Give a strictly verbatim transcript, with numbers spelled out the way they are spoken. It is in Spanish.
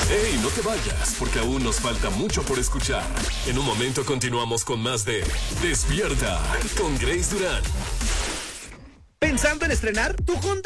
¡Ey, no te vayas! Porque aún nos falta mucho por escuchar. En un momento continuamos con más de Despierta con Grace Durán. ¿Pensando en estrenar? Tu Honda